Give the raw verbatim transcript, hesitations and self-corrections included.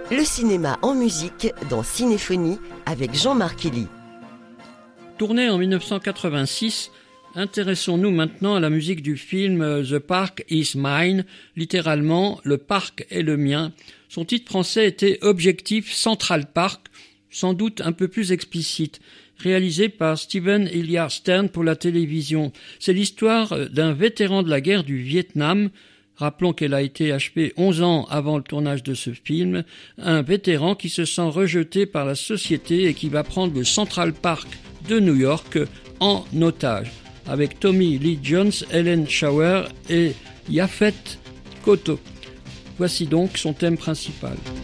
Le cinéma en musique dans Cinéphonie avec Jean-Marc Elie. Tourné en dix-neuf cent quatre-vingt-six, intéressons-nous maintenant à la musique du film The Park is Mine, littéralement « Le parc est le mien ». Son titre français était Objectif Central Park, sans doute un peu plus explicite, réalisé par Steven Hilliard Stern pour la télévision. C'est l'histoire d'un vétéran de la guerre du Vietnam. Rappelons qu'elle a été achevée onze ans avant le tournage de ce film, un vétéran qui se sent rejeté par la société et qui va prendre le Central Park de New York en otage, avec Tommy Lee Jones, Helen Shower et Yaphet Kotto. Voici donc son thème principal.